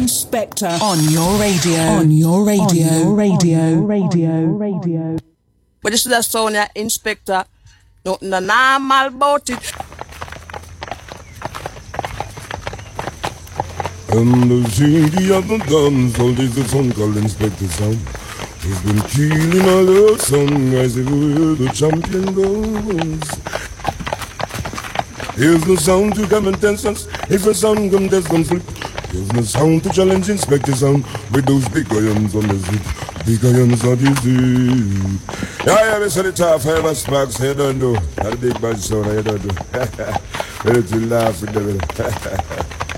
Inspector on your radio. On your radio. Radio. But this is the sound of Inspector. Nothing normal about it. And the city of the guns, all this the song called Inspector Sound. He's been killing all the song as if we're the champion goes. Here's the sound to contestants. If a sound contestants flip. Here's the sound to challenge Inspector Sound with those big irons on the zip. Big irons on the zip. Yeah, we saw the top five sparks, I don't know. Not a big bad sound, I don't know. Ready to laugh with them.